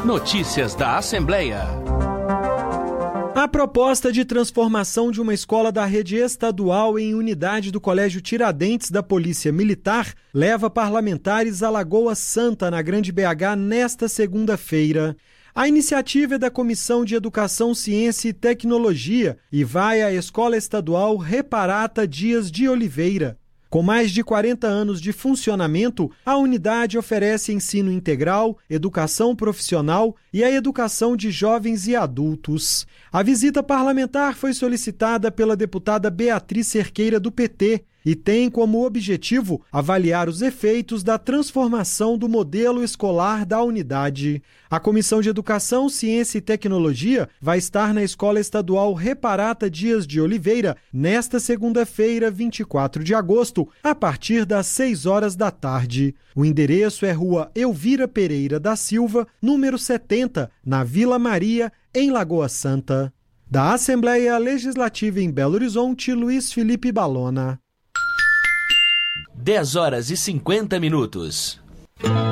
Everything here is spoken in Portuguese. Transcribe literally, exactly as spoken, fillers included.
Notícias da Assembleia. A proposta de transformação de uma escola da rede estadual em unidade do Colégio Tiradentes da Polícia Militar leva parlamentares a Lagoa Santa, na Grande B H, nesta segunda-feira. A iniciativa é da Comissão de Educação, Ciência e Tecnologia e vai à Escola Estadual Reparata Dias de Oliveira. Com mais de quarenta anos de funcionamento, a unidade oferece ensino integral, educação profissional e a educação de jovens e adultos. A visita parlamentar foi solicitada pela deputada Beatriz Cerqueira, do P T, e tem como objetivo avaliar os efeitos da transformação do modelo escolar da unidade. A Comissão de Educação, Ciência e Tecnologia vai estar na Escola Estadual Reparata Dias de Oliveira nesta segunda-feira, vinte e quatro de agosto, a partir das seis horas da tarde. O endereço é Rua Elvira Pereira da Silva, número setenta, na Vila Maria, em Lagoa Santa. Da Assembleia Legislativa em Belo Horizonte, Luiz Felipe Balona. dez horas e cinquenta minutos.